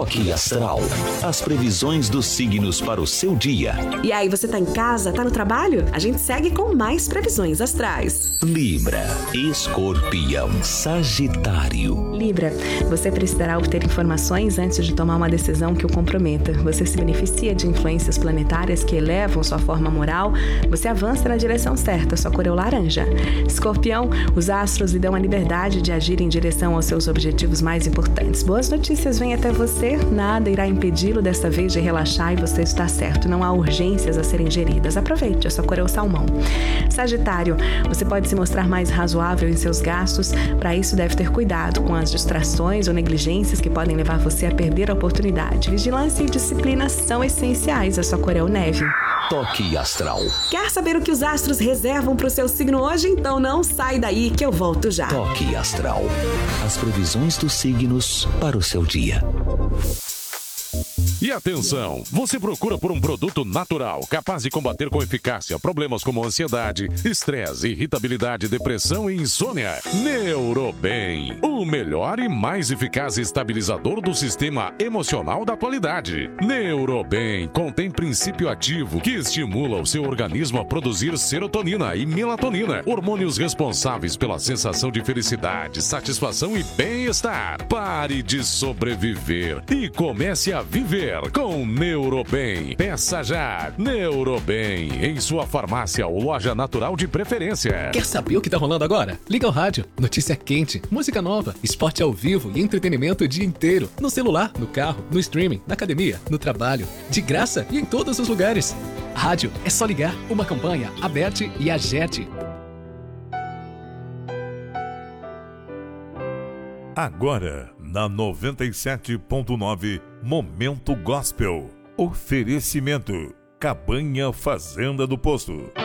Toque Astral. As previsões dos signos para o seu dia. E aí, você tá em casa? Tá no trabalho? A gente segue com mais previsões astrais. Libra, Escorpião, Sagitário. Libra, você precisará obter informações antes de tomar uma decisão que o comprometa. Você se beneficia de influências planetárias que elevam sua forma moral. Você avança na direção certa, sua cor é o laranja. Escorpião, os astros lhe dão a liberdade de agir em direção aos seus objetivos mais importantes. Boas notícias vêm até você, nada irá impedi-lo desta vez de relaxar e você está certo. Não há urgências a serem geridas. Aproveite, a sua cor é o salmão. Sagitário, você pode se mostrar mais razoável em seus gastos. Para isso, deve ter cuidado com as distrações ou negligências que podem levar você a perder a oportunidade. Vigilância e disciplina são essenciais. A sua cor é o neve. Toque Astral. Quer saber o que os astros reservam para o seu signo hoje? Então não sai daí que eu volto já. Toque Astral. As previsões dos signos para o seu dia. E atenção, você procura por um produto natural, capaz de combater com eficácia problemas como ansiedade, estresse, irritabilidade, depressão e insônia? Neurobem, o melhor e mais eficaz estabilizador do sistema emocional da atualidade. Neurobem contém princípio ativo que estimula o seu organismo a produzir serotonina e melatonina, hormônios responsáveis pela sensação de felicidade, satisfação e bem-estar. Pare de sobreviver e comece a viver com Neurobem. Peça já Neurobem em sua farmácia ou loja natural de preferência. Quer saber o que tá rolando agora? Liga ao rádio. Notícia quente, música nova, esporte ao vivo e entretenimento o dia inteiro. No celular, no carro, no streaming, na academia, no trabalho. De graça e em todos os lugares. Rádio, é só ligar. Uma campanha, Aberte e Agete. Agora, na 97.9, Momento Gospel. Oferecimento: Cabanha Fazenda do Posto.